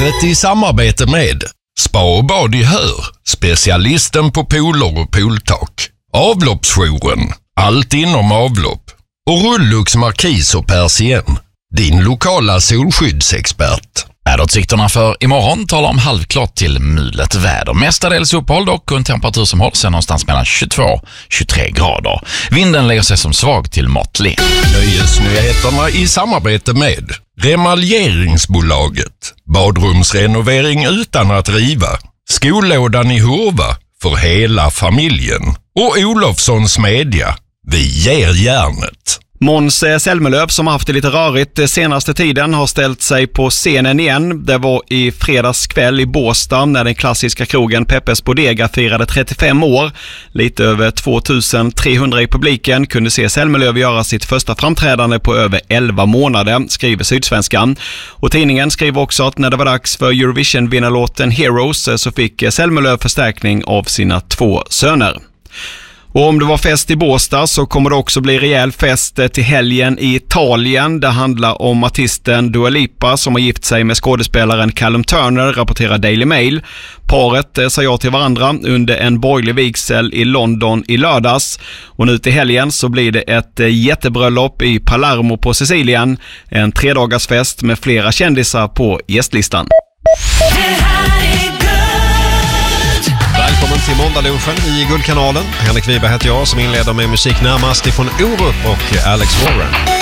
Vädret i samarbete med Spa och bad i Hör, specialisten på pooler och pooltak. Avloppsjouren, allt inom avlopp. Och Rullux Markis och Persien, din lokala solskyddsexpert. Väderutsikterna för imorgon talar om halvklart till mulet väder. Mestadels uppehåll dock och en temperatur som håller sig någonstans mellan 22-23 grader. Vinden lägger sig som svag till måttlig. Nöjesnyheterna i samarbete med Remaljeringsbolaget. Badrumsrenovering utan att riva. Skollådan i Hurva för hela familjen. Och Olofssons Media. Vi ger järnet. Måns Zelmerlöw, som har haft det lite rörigt senaste tiden, har ställt sig på scenen igen. Det var i fredags kväll i Båstad när den klassiska krogen Peppes Bodega firade 35 år. Lite över 2300 i publiken kunde se Zelmerlöw göra sitt första framträdande på över 11 månader, skriver Sydsvenskan. Och tidningen skriver också att när det var dags för Eurovision-vinnarlåten Heroes så fick Zelmerlöw förstärkning av sina 2 söner. Och om det var fest i Båstad så kommer det också bli rejäl fest till helgen i Italien. Det handlar om artisten Dua Lipa som har gift sig med skådespelaren Callum Turner, rapporterar Daily Mail. Paret sa ja till varandra under en borgerlig vigsel i London i lördags. Och nu till helgen så blir det ett jättebröllop i Palermo på Sicilien. En 3-dagarsfest med flera kändisar på gästlistan. Välkommen till måndagslunchen i Guldkanalen. Henrik Wiberg heter jag som inleder med musik närmast ifrån Orup och Alex Warren.